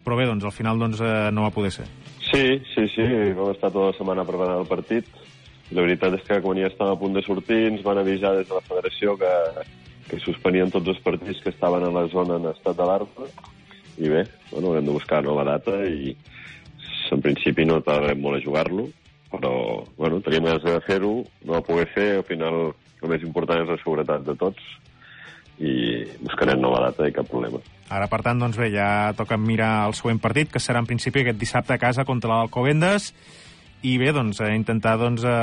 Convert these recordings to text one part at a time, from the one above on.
però bé, doncs al final no va poder ser. Sí, vam estar tota la setmana preparant el partit. La veritat és que quan ja estava a punt de sortir ens van avisar des de la federació que suspenien tots els partits que estaven a la zona en estat d'alarma. I bé, haurem de buscar nova data i en principi no tardarem molt a jugar-lo, però teníem ganes de fer-ho, no va poder fer, al final el més important és la seguretat de tots i buscarem nova data i cap problema. Ara, per tant, doncs bé, ja toca mirar el següent partit, que serà en principi aquest dissabte a casa contra l'Alcobendas, i bé, doncs, intentar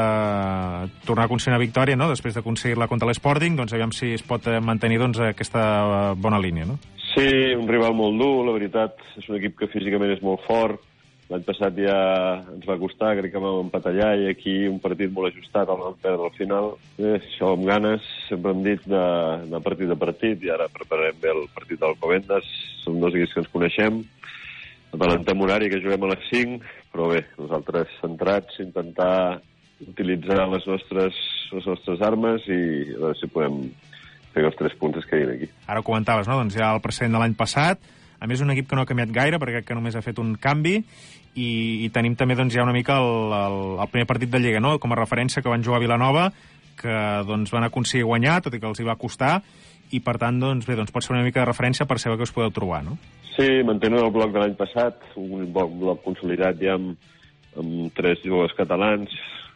tornar a aconseguir una victòria, no?, després d'aconseguir-la contra l'Sporting, doncs aviam si es pot mantenir aquesta bona línia, no? Sí, un rival molt dur, la veritat, és un equip que físicament és molt fort. L'any passat ja ens va costar, crec que vam empatar allà, i aquí un partit molt ajustat, el vam perdre al final. Això amb ganes, sempre hem dit, de partit a partit, i ara prepararem bé el partit d'Alcobendas. Són dos equips que ens coneixem. Avalantem horari, que juguem a les 5, però bé, nosaltres centrats, intentar utilitzar les nostres armes i a veure si podem fer els 3 punts que quedin aquí. Ara ho comentaves, no?, doncs ja el precedent de l'any passat. A més, un equip que no ha canviat gaire, perquè crec que només ha fet un canvi, i tenim també ja una mica el primer partit de Lliga, no?, com a referència, que van jugar a Vilanova, que van aconseguir guanyar, tot i que els hi va costar, i per tant, pot ser una mica de referència per saber què us podeu trobar, no? Sí, mantenen el bloc de l'any passat, un bloc consolidat ja amb 3 jugadors catalans,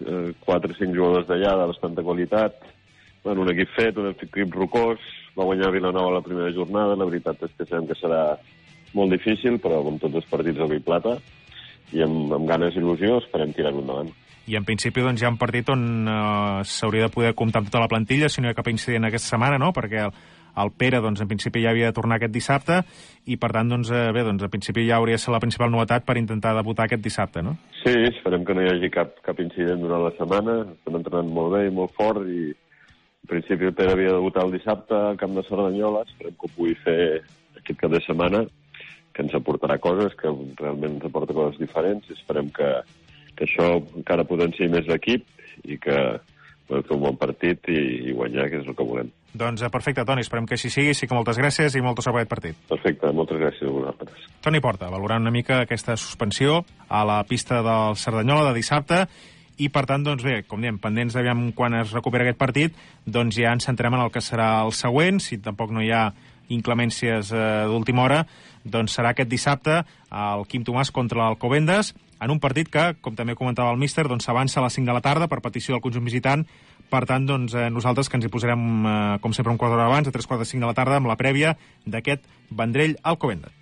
4 o 5 jugadors d'allà, de bastanta qualitat. Un equip fet, un equip rocós, va guanyar Vilanova la primera jornada, la veritat és que sabem que serà molt difícil, però com tots els partits del vi plata, i amb ganes i il·lusió esperem tirar-ho endavant. I en principi hi ha un partit on s'hauria de poder comptar amb tota la plantilla, si no hi ha cap incident aquesta setmana, no?, perquè el Pere, en principi, ja havia de tornar aquest dissabte, i per tant, en principi ja hauria de ser la principal novetat per intentar debutar aquest dissabte, no? Sí, esperem que no hi hagi cap incident durant la setmana, estem entrenant molt bé i molt fort, i en principi el Pere havia de debutar el dissabte al camp de Cerdanyola, esperem que ho pugui fer aquest cap de setmana, que ens aportarà coses, que realment ens aporta coses diferents, i esperem que això encara potenciï més l'equip i que podem fer un bon partit i guanyar, que és el que volem. Doncs perfecte, Toni, esperem que així sigui, sí que moltes gràcies i molta sort per aquest partit. Perfecte, moltes gràcies a vosaltres. Toni Porta, valorant una mica aquesta suspensió a la pista del Cerdanyola de dissabte, i per tant, bé, com diem, pendents d'aviam quan es recupera aquest partit, ja ens centrem en el que serà el següent, si tampoc no hi ha inclemències d'última hora, serà aquest dissabte el Quim Tomàs contra l'Alcobendas, en un partit que, com també comentava el míster, s'avança a les 5 de la tarda per petició del conjunt visitant. Per tant, nosaltres que ens hi posarem, com sempre, un quart d'hora abans, a 3:45 de la tarda, amb la prèvia d'aquest Vendrell-Alcobendas.